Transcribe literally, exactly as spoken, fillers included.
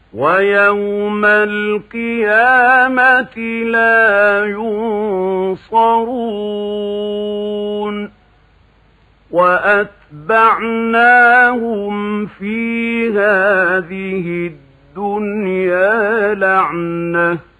ويوم القيامة لا ينصرون وأتبعناهم في هذه الدنيا لعنة